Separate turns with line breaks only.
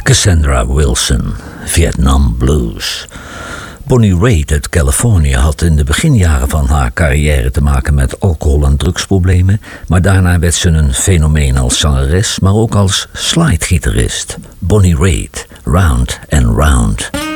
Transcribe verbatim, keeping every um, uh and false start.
Cassandra Wilson, Vietnam Blues. Bonnie Raitt uit Californië had in de beginjaren van haar carrière te maken met alcohol- en drugsproblemen, maar daarna werd ze een fenomeen als zangeres, maar ook als slidegitarist. Bonnie Raitt, Round and Round.